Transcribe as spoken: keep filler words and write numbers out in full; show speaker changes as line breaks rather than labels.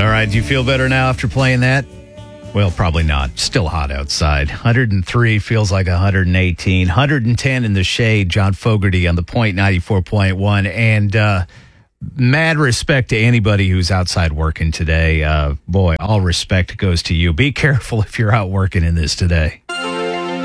All right, do you feel better now after playing that? Well, probably not. Still hot outside. one hundred three feels like one hundred eighteen. one hundred ten in the shade. John Fogerty on the Point ninety-four point one. And uh, mad respect to anybody who's outside working today. Uh, boy, all respect goes to you. Be careful if you're out working in this today.